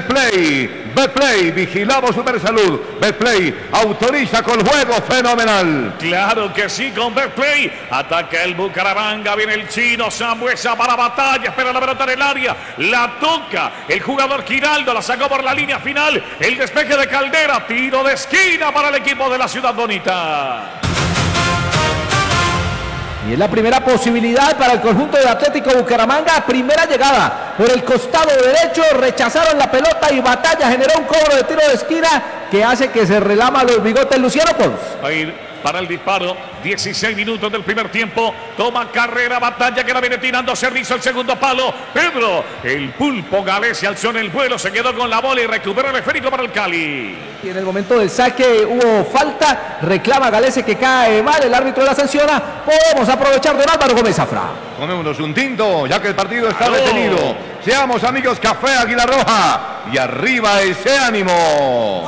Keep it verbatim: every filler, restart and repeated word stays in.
Betplay, Betplay, vigilamos Supersalud. Betplay autoriza con juego fenomenal. Claro que sí, con Betplay. Ataca el Bucaramanga, viene el chino Sambuesa para batalla, espera la pelota en el área, la toca el jugador Giraldo, la sacó por la línea final, el despeje de Caldera, tiro de esquina para el equipo de la Ciudad Bonita. Y es la primera posibilidad para el conjunto de Atlético Bucaramanga. Primera llegada por el costado derecho. Rechazaron la pelota y Batalla generó un cobro de tiro de esquina que hace que se relama los bigotes Luciano Pons. Va a ir para el disparo. dieciséis minutos del primer tiempo. Toma carrera Batalla que la viene tirando. Servicio el segundo palo. Pedro, el pulpo Galés se alzó en el vuelo. Se quedó con la bola y recuperó el esférico para el Cali. Y en el momento del saque hubo falta. Reclama Galese que cae mal. El árbitro la sanciona. Podemos aprovechar de Álvaro Gómez Zafra. Tomémonos un tinto, ya que el partido está ¡Aló! detenido. Seamos amigos, Café Águila Roja. Y arriba ese ánimo.